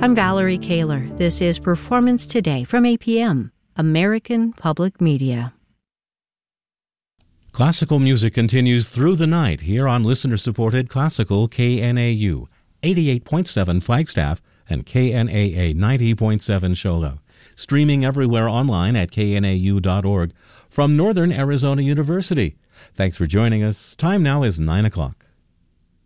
I'm Valerie Kaler. This is Performance Today from APM, American Public Media. Classical music continues through the night here on listener-supported Classical KNAU, 88.7 Flagstaff and KNAA 90.7 Shola. Streaming everywhere online at knau.org from Northern Arizona University. Thanks for joining us. Time now is 9 o'clock.